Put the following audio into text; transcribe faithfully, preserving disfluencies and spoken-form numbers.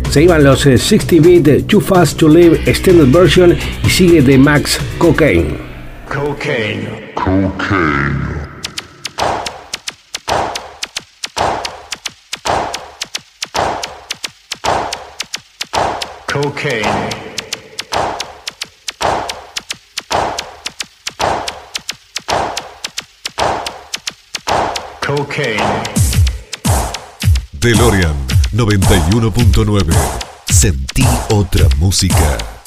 Se iban los eh, sesenta bit, Too Fast to Live Extended Version y sigue The Max Cocaine. Cocaine. Cocaine. Cocaine. Cocaine. DeLorean noventa y uno punto nueve. Sentí otra música.